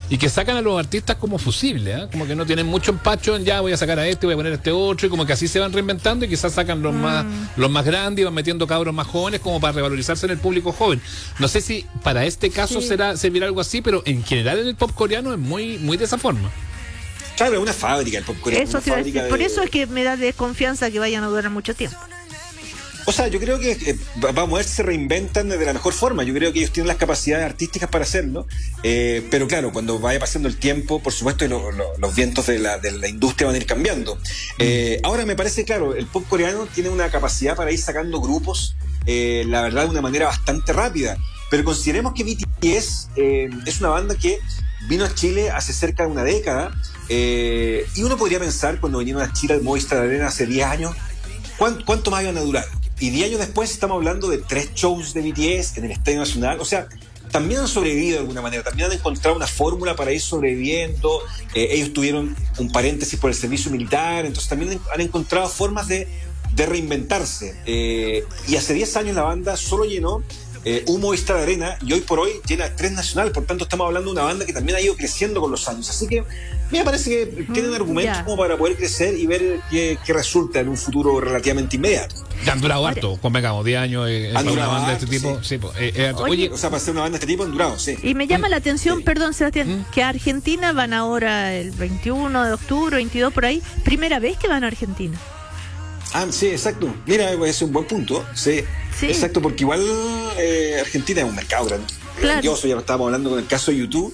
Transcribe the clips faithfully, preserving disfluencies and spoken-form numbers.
y que sacan a los artistas como fusibles, ¿eh? Como que no tienen mucho empacho en ya voy a sacar a este, voy a poner a este otro, y como que así se van reinventando y quizás sacan los mm. más los más grandes y van metiendo cabros más jóvenes como para revalorizarse en el público joven. No sé si para este caso sí. será servirá algo así, pero en general en el pop coreano es muy, muy de esa forma. Claro, es una fábrica el pop coreano. Eso sí, de... Por eso es que me da desconfianza que vayan a durar mucho tiempo. O sea, yo creo que eh, vamos a ver si se reinventan de la mejor forma. Yo creo que ellos tienen las capacidades artísticas para hacerlo. Eh, pero claro, cuando vaya pasando el tiempo, por supuesto, lo, lo, los vientos de la, de la industria van a ir cambiando. Eh, ahora me parece, claro, el pop coreano tiene una capacidad para ir sacando grupos, eh, la verdad, de una manera bastante rápida. Pero consideremos que B T S eh, es una banda que vino a Chile hace cerca de una década. Eh, y uno podría pensar, cuando vinieron a Chile al Movistar Arena hace diez años, ¿cuánto, cuánto más iban a durar? Y diez años después estamos hablando de tres shows de B T S en el Estadio Nacional. O sea, también han sobrevivido de alguna manera, también han encontrado una fórmula para ir sobreviviendo. Eh, ellos tuvieron un paréntesis por el servicio militar, entonces también han encontrado formas de, de reinventarse. Eh, y hace diez años la banda solo llenó eh, un Movistar Arena y hoy por hoy llena tres nacional. Por tanto, estamos hablando de una banda que también ha ido creciendo con los años. Así que me parece que mm, tienen argumentos yeah. como para poder crecer y ver qué, qué resulta en un futuro relativamente inmediato. Ya han durado harto, convengamos, diez años eh, para una banda harto, de este tipo. Sí. Sí, pues, eh, eh, oye, oye, o sea, para ser una banda de este tipo han durado, sí. Y me llama la atención, sí. perdón, Sebastián, ¿Mm? que a Argentina van ahora el veintiuno de octubre, veintidós por ahí. Primera vez que van a Argentina. Ah, sí, exacto. Mira, es un buen punto. Sí, sí. Exacto, porque igual eh, Argentina es un mercado grande. Claro. Grandioso, ya lo estábamos hablando con el caso de YouTube,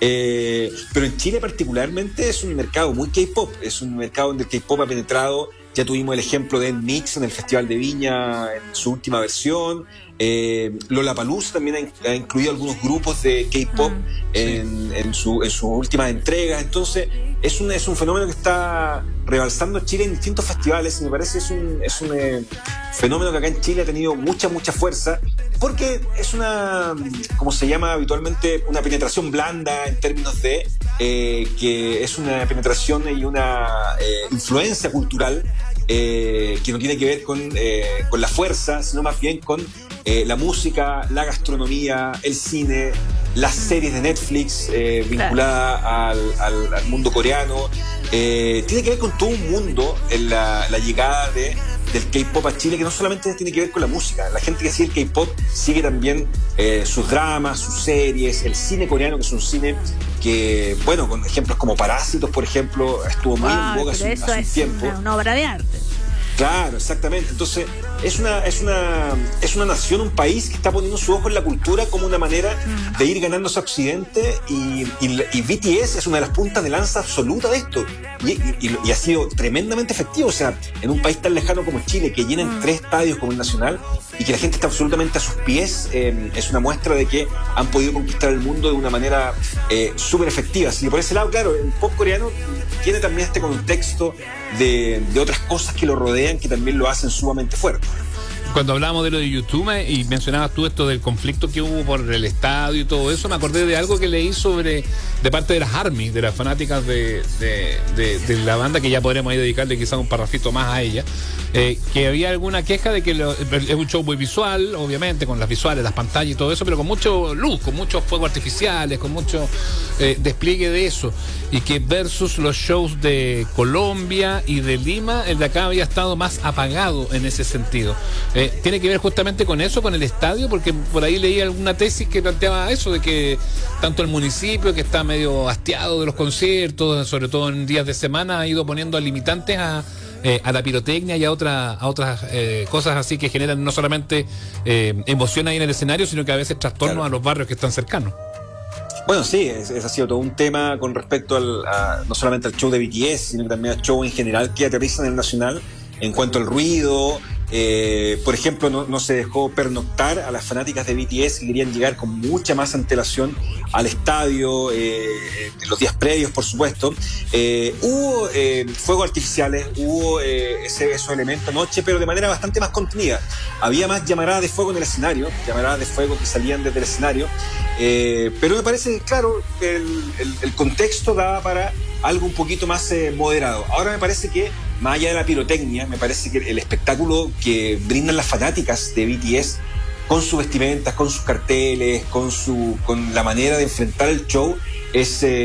eh, pero en Chile particularmente es un mercado muy K-pop, es un mercado donde el K-pop ha penetrado. Ya tuvimos el ejemplo de Mix en el Festival de Viña en su última versión. eh, Lollapalooza también ha, ha incluido algunos grupos de K-pop mm, en, sí. en, su, en sus últimas entregas. Entonces es un, es un fenómeno que está rebalsando a Chile en distintos festivales y me parece que es un, es un eh, fenómeno que acá en Chile ha tenido mucha, mucha fuerza, porque es una, como se llama habitualmente, una penetración blanda en términos de eh, que es una penetración y una eh, influencia cultural eh, que no tiene que ver con, eh, con la fuerza, sino más bien con eh, la música, la gastronomía, el cine, las series de Netflix eh, vinculadas al, al, al mundo coreano. Eh, tiene que ver con todo un mundo en la, la llegada de del K-pop a Chile, que no solamente tiene que ver con la música. La gente que sigue el K-pop sigue también eh, sus dramas, sus series, el cine coreano, que es un cine que, bueno, con ejemplos como Parásitos, por ejemplo, estuvo muy wow, en boga hace, hace un tiempo. Una, una obra de arte. Claro, exactamente. Entonces, es una, es una, es una nación, un país que está poniendo su ojo en la cultura como una manera mm. de ir ganándose a Occidente, y, y, y B T S es una de las puntas de lanza absoluta de esto. Y, y, y ha sido tremendamente efectivo. O sea, en un país tan lejano como Chile, que llenan mm. tres estadios como el Nacional, y que la gente está absolutamente a sus pies, eh, es una muestra de que han podido conquistar el mundo de una manera eh, súper efectiva. Así que por ese lado, claro, el pop coreano tiene también este contexto de, de otras cosas que lo rodean, que también lo hacen sumamente fuerte. Cuando hablábamos de lo de YouTube y mencionabas tú esto del conflicto que hubo por el estadio y todo eso, me acordé de algo que leí sobre de parte de las ARMY, de las fanáticas de, de, de, de la banda, que ya podremos ahí dedicarle quizás un parrafito más a ella, eh, que había alguna queja de que lo, es un show muy visual, obviamente, con las visuales, las pantallas y todo eso, pero con mucho luz, con muchos fuegos artificiales, con mucho eh, despliegue de eso, y que versus los shows de Colombia y de Lima, el de acá había estado más apagado en ese sentido. Eh, ¿Tiene que ver justamente con eso, con el estadio? Porque por ahí leí alguna tesis que planteaba eso, de que tanto el municipio, que está medio hastiado de los conciertos, sobre todo en días de semana, ha ido poniendo limitantes a, eh, a la pirotecnia y a, otra, a otras eh, cosas así que generan no solamente eh, emoción ahí en el escenario, sino que a veces trastorno claro. a los barrios que están cercanos. Bueno, sí, ese ha sido todo un tema con respecto al, a, no solamente al show de B T S, sino que también al show en general que aterriza en el Nacional en cuanto al ruido. Eh, por ejemplo, no, no se dejó pernoctar a las fanáticas de B T S que querían llegar con mucha más antelación al estadio, eh, en los días previos, por supuesto. Eh, hubo eh, fuegos artificiales, hubo eh, ese, esos elementos anoche, pero de manera bastante más contenida. Había más llamaradas de fuego en el escenario, llamaradas de fuego que salían desde el escenario, eh, pero me parece, claro, el, el, el contexto daba para algo un poquito más eh, moderado. Ahora me parece que, más allá de la pirotecnia, me parece que el espectáculo que brindan las fanáticas de B T S con sus vestimentas, con sus carteles, con su con la manera de enfrentar el show es... Eh,